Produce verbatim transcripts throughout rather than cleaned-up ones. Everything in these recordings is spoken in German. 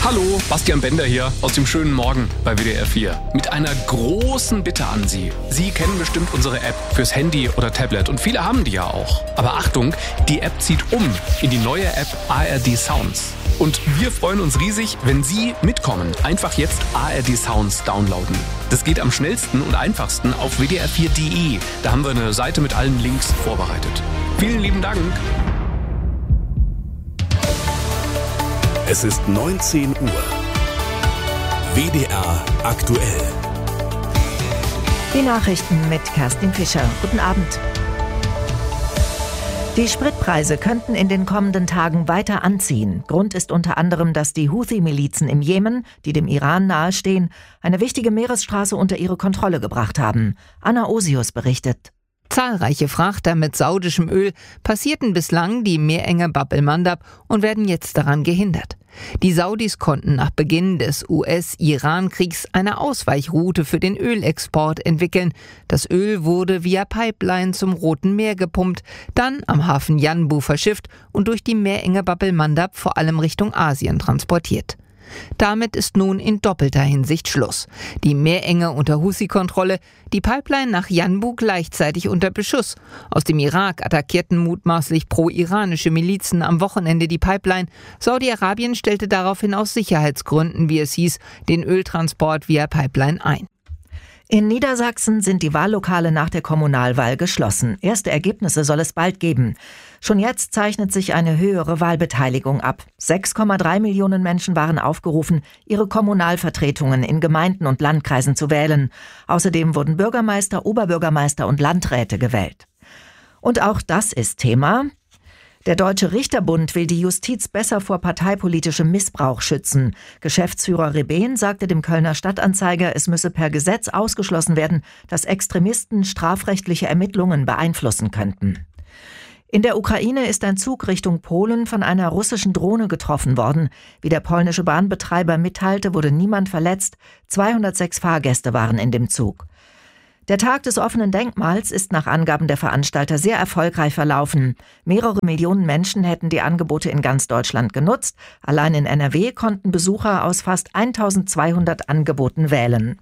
Hallo, Bastian Bender hier aus dem schönen Morgen bei W D R vier. Mit einer großen Bitte an Sie. Sie kennen bestimmt unsere App fürs Handy oder Tablet und viele haben die ja auch. Aber Achtung, die App zieht um in die neue App A R D Sounds. Und wir freuen uns riesig, wenn Sie mitkommen. Einfach jetzt A R D Sounds downloaden. Das geht am schnellsten und einfachsten auf w d r vier punkt d e. Da haben wir eine Seite mit allen Links vorbereitet. Vielen lieben Dank. Es ist neunzehn Uhr. W D R aktuell. Die Nachrichten mit Kerstin Fischer. Guten Abend. Die Spritpreise könnten in den kommenden Tagen weiter anziehen. Grund ist unter anderem, dass die Houthi-Milizen im Jemen, die dem Iran nahestehen, eine wichtige Meeresstraße unter ihre Kontrolle gebracht haben. Anna Osius berichtet. Zahlreiche Frachter mit saudischem Öl passierten bislang die Meerenge Bab el-Mandab und werden jetzt daran gehindert. Die Saudis konnten nach Beginn des U S-Iran-Kriegs eine Ausweichroute für den Ölexport entwickeln. Das Öl wurde via Pipeline zum Roten Meer gepumpt, dann am Hafen Yanbu verschifft und durch die Meerenge Bab el-Mandab vor allem Richtung Asien transportiert. Damit ist nun in doppelter Hinsicht Schluss. Die Meerenge unter Houthi-Kontrolle, die Pipeline nach Yanbu gleichzeitig unter Beschuss. Aus dem Irak attackierten mutmaßlich pro-iranische Milizen am Wochenende die Pipeline. Saudi-Arabien stellte daraufhin aus Sicherheitsgründen, wie es hieß, den Öltransport via Pipeline ein. In Niedersachsen sind die Wahllokale nach der Kommunalwahl geschlossen. Erste Ergebnisse soll es bald geben. Schon jetzt zeichnet sich eine höhere Wahlbeteiligung ab. sechs Komma drei Millionen Menschen waren aufgerufen, ihre Kommunalvertretungen in Gemeinden und Landkreisen zu wählen. Außerdem wurden Bürgermeister, Oberbürgermeister und Landräte gewählt. Und auch das ist Thema. Der Deutsche Richterbund will die Justiz besser vor parteipolitischem Missbrauch schützen. Geschäftsführer Rebehn sagte dem Kölner Stadtanzeiger, es müsse per Gesetz ausgeschlossen werden, dass Extremisten strafrechtliche Ermittlungen beeinflussen könnten. In der Ukraine ist ein Zug Richtung Polen von einer russischen Drohne getroffen worden. Wie der polnische Bahnbetreiber mitteilte, wurde niemand verletzt. zweihundertsechs Fahrgäste waren in dem Zug. Der Tag des offenen Denkmals ist nach Angaben der Veranstalter sehr erfolgreich verlaufen. Mehrere Millionen Menschen hätten die Angebote in ganz Deutschland genutzt. Allein in N R W konnten Besucher aus fast eintausendzweihundert Angeboten wählen.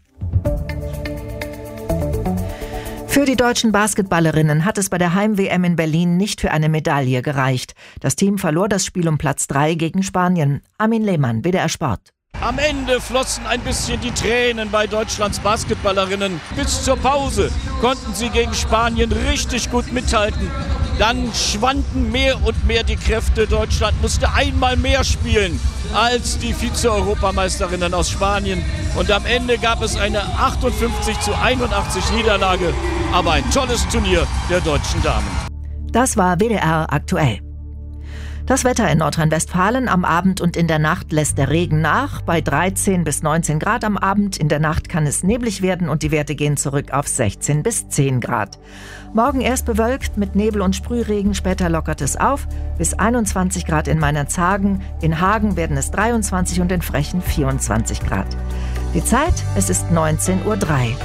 Für die deutschen Basketballerinnen hat es bei der Heim-W M in Berlin nicht für eine Medaille gereicht. Das Team verlor das Spiel um Platz drei gegen Spanien. Armin Lehmann, W D R Sport. Am Ende flossen ein bisschen die Tränen bei Deutschlands Basketballerinnen. Bis zur Pause konnten sie gegen Spanien richtig gut mithalten. Dann schwanden mehr und mehr die Kräfte. Deutschland musste einmal mehr spielen als die Vize-Europameisterinnen aus Spanien. Und am Ende gab es eine achtundfünfzig zu einundachtzig Niederlage. Aber ein tolles Turnier der deutschen Damen. Das war W D R aktuell. Das Wetter in Nordrhein-Westfalen: am Abend und in der Nacht lässt der Regen nach. Bei dreizehn bis neunzehn Grad am Abend. In der Nacht kann es neblig werden und die Werte gehen zurück auf sechzehn bis zehn Grad. Morgen erst bewölkt mit Nebel und Sprühregen, später lockert es auf. Bis einundzwanzig Grad in Meinerzhagen. In Hagen werden es dreiundzwanzig und in Frechen vierundzwanzig Grad. Die Zeit, es ist neunzehn Uhr drei.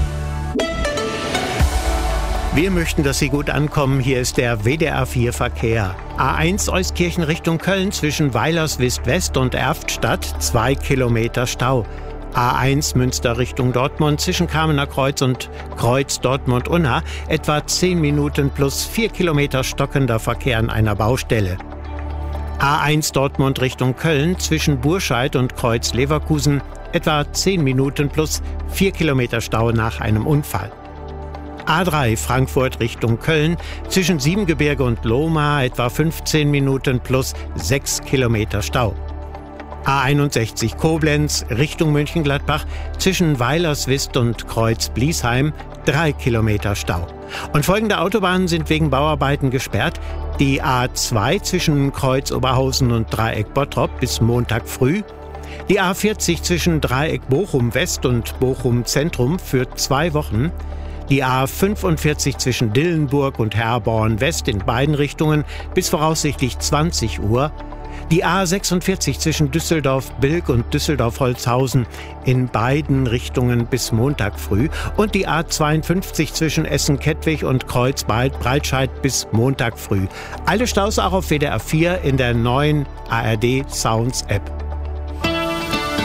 Wir möchten, dass Sie gut ankommen. Hier ist der W D R vier Verkehr. A eins Euskirchen Richtung Köln zwischen Weilerswist West und Erftstadt, zwei Kilometer Stau. A eins Münster Richtung Dortmund zwischen Kamener Kreuz und Kreuz Dortmund-Unna, etwa zehn Minuten plus vier Kilometer stockender Verkehr an einer Baustelle. A eins Dortmund Richtung Köln zwischen Burscheid und Kreuz Leverkusen, etwa zehn Minuten plus vier Kilometer Stau nach einem Unfall. A drei Frankfurt Richtung Köln zwischen Siebengebirge und Lohmar, etwa fünfzehn Minuten plus sechs Kilometer Stau. A einundsechzig Koblenz Richtung Mönchengladbach zwischen Weilerswist und Kreuz Bliesheim, drei Kilometer Stau. Und folgende Autobahnen sind wegen Bauarbeiten gesperrt: die A zwei zwischen Kreuz Oberhausen und Dreieck Bottrop bis Montag früh, die A vierzig zwischen Dreieck Bochum West und Bochum Zentrum für zwei Wochen, die A fünfundvierzig zwischen Dillenburg und Herborn West in beiden Richtungen bis voraussichtlich zwanzig Uhr, die A sechsundvierzig zwischen Düsseldorf-Bilk und Düsseldorf-Holzhausen in beiden Richtungen bis Montag früh und die A zweiundfünfzig zwischen Essen-Kettwig und Kreuz-Breitscheid bis Montag früh. Alle Staus auch auf W D R vier in der neuen A R D Sounds App.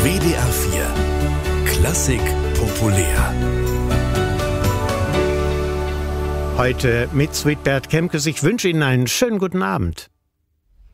W D R vier Klassik populär. Heute mit Sweetbert Kemkes. Ich wünsche Ihnen einen schönen guten Abend.